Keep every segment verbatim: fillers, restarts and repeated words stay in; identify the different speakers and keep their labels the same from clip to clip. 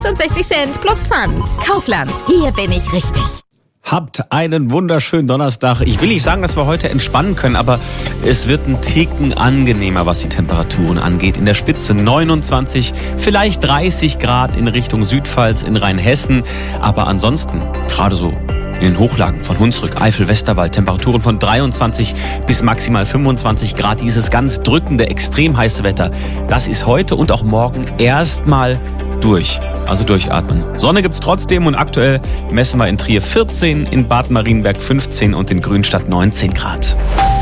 Speaker 1: und sechzig Cent plus Pfand. Kaufland, hier bin ich richtig.
Speaker 2: Habt einen wunderschönen Donnerstag. Ich will nicht sagen, dass wir heute entspannen können, aber es wird ein Ticken angenehmer, was die Temperaturen angeht. In der Spitze neunundzwanzig, vielleicht dreißig Grad in Richtung Südpfalz, in Rheinhessen. Aber ansonsten, gerade so in den Hochlagen von Hunsrück, Eifel, Westerwald, Temperaturen von dreiundzwanzig bis maximal fünfundzwanzig Grad. Dieses ganz drückende, extrem heiße Wetter, das ist heute und auch morgen erstmal durch. Also durchatmen. Sonne gibt's trotzdem und aktuell messen wir in Trier vierzehn, in Bad Marienberg fünfzehn und in Grünstadt neunzehn Grad.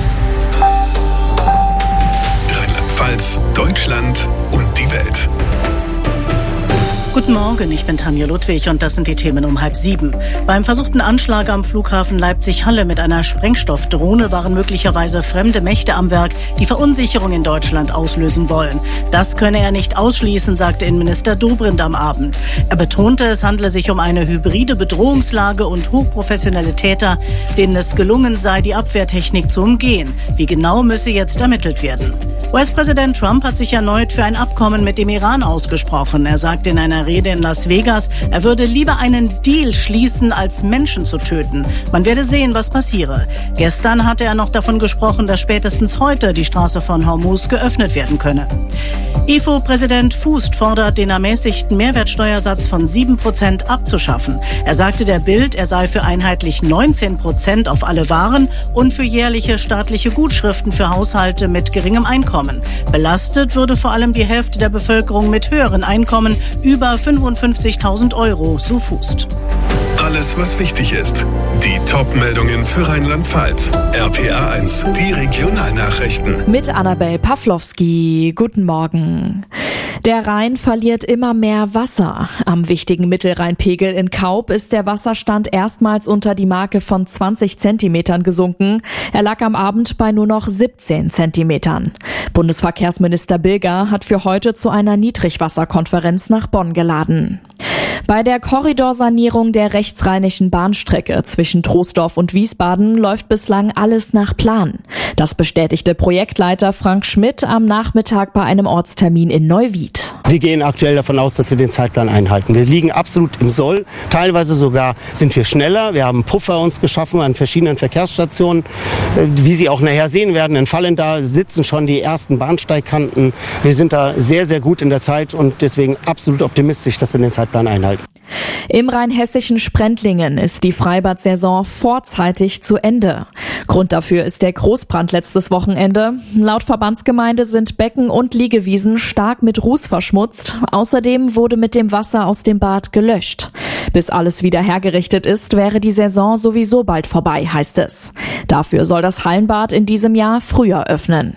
Speaker 3: Rheinland-Pfalz, Deutschland und die Welt.
Speaker 4: Guten Morgen, ich bin Tanja Ludwig und das sind die Themen um halb sieben. Beim versuchten Anschlag am Flughafen Leipzig-Halle mit einer Sprengstoffdrohne waren möglicherweise fremde Mächte am Werk, die Verunsicherung in Deutschland auslösen wollen. Das könne er nicht ausschließen, sagte Innenminister Dobrindt am Abend. Er betonte, es handle sich um eine hybride Bedrohungslage und hochprofessionelle Täter, denen es gelungen sei, die Abwehrtechnik zu umgehen. Wie genau müsse jetzt ermittelt werden. U S-Präsident Trump hat sich erneut für ein Abkommen mit dem Iran ausgesprochen. Er sagte in einer Rede in Las Vegas, er würde lieber einen Deal schließen, als Menschen zu töten. Man werde sehen, was passiere. Gestern hatte er noch davon gesprochen, dass spätestens heute die Straße von Hormuz geöffnet werden könne. I F O-Präsident Fußt fordert, den ermäßigten Mehrwertsteuersatz von sieben Prozent abzuschaffen. Er sagte der Bild, er sei für einheitlich neunzehn Prozent auf alle Waren und für jährliche staatliche Gutschriften für Haushalte mit geringem Einkommen. Belastet würde vor allem die Hälfte der Bevölkerung mit höheren Einkommen, über fünfundfünfzigtausend Euro, so Fußt.
Speaker 3: Alles, was wichtig ist. Die Top-Meldungen für Rheinland-Pfalz. R P A eins, die Regionalnachrichten.
Speaker 5: Mit Annabel Pawlowski. Guten Morgen. Der Rhein verliert immer mehr Wasser. Am wichtigen Mittelrheinpegel in Kaub ist der Wasserstand erstmals unter die Marke von zwanzig Zentimetern gesunken. Er lag am Abend bei nur noch siebzehn Zentimetern. Bundesverkehrsminister Bilger hat für heute zu einer Niedrigwasserkonferenz nach Bonn geladen. Bei der Korridorsanierung der rechtsrheinischen Bahnstrecke zwischen Troisdorf und Wiesbaden läuft bislang alles nach Plan. Das bestätigte Projektleiter Frank Schmidt am Nachmittag bei einem Ortstermin in Neuwied.
Speaker 6: Wir gehen aktuell davon aus, dass wir den Zeitplan einhalten. Wir liegen absolut im Soll. Teilweise sogar sind wir schneller. Wir haben Puffer uns geschaffen an verschiedenen Verkehrsstationen. Wie Sie auch nachher sehen werden, in Vallendar sitzen schon die ersten Bahnsteigkanten. Wir sind da sehr, sehr gut in der Zeit und deswegen absolut optimistisch, dass wir den Zeitplan einhalten.
Speaker 5: Im rheinhessischen Sprendlingen ist die Freibad-Saison vorzeitig zu Ende. Grund dafür ist der Großbrand letztes Wochenende. Laut Verbandsgemeinde sind Becken und Liegewiesen stark mit Ruß verschmutzt. Außerdem wurde mit dem Wasser aus dem Bad gelöscht. Bis alles wieder hergerichtet ist, wäre die Saison sowieso bald vorbei, heißt es. Dafür soll das Hallenbad in diesem Jahr früher öffnen.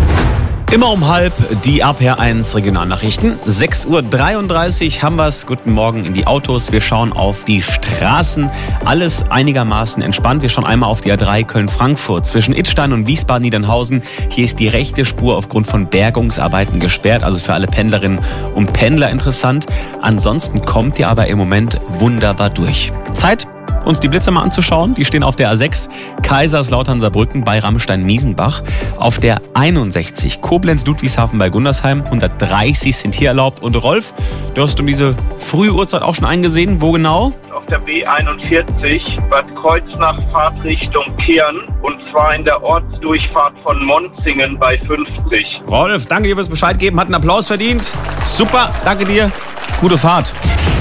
Speaker 2: Immer um halb die R P A eins Regionalnachrichten. sechs Uhr dreiunddreißig haben wir's. Guten Morgen in die Autos. Wir schauen auf die Straßen. Alles einigermaßen entspannt. Wir schauen einmal auf die A drei Köln-Frankfurt. Zwischen Idstein und Wiesbaden-Niedernhausen. Hier ist die rechte Spur aufgrund von Bergungsarbeiten gesperrt. Also für alle Pendlerinnen und Pendler interessant. Ansonsten kommt ihr aber im Moment wunderbar durch. Zeit, uns die Blitzer mal anzuschauen. Die stehen auf der A sechs Kaiserslautern-Saarbrücken bei Rammstein-Miesenbach. Auf der einundsechzig Koblenz-Ludwigshafen bei Gundersheim. hundertdreißig sind hier erlaubt. Und Rolf, du hast um diese frühe Uhrzeit auch schon eingesehen. Wo genau?
Speaker 7: Auf der B einundvierzig Bad Kreuznach Fahrtrichtung Kern. Und zwar in der Ortsdurchfahrt von Monzingen bei fünfzig.
Speaker 2: Rolf, danke dir fürs Bescheid geben. Hat einen Applaus verdient. Super, danke dir. Gute Fahrt.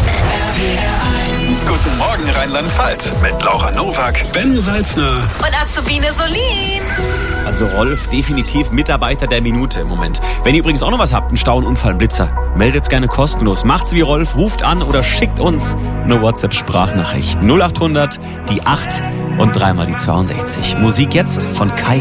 Speaker 3: Guten Morgen Rheinland-Pfalz mit Laura Nowak, Ben Salzner
Speaker 1: Und Azubine Solin.
Speaker 2: Also Rolf, definitiv Mitarbeiter der Minute im Moment. Wenn ihr übrigens auch noch was habt, einen Stau, einen Unfall, einen Blitzer, meldet's gerne kostenlos. Macht's wie Rolf, ruft an oder schickt uns eine WhatsApp-Sprachnachricht. null acht hundert, die acht und dreimal die zweiundsechzig. Musik jetzt von Kai.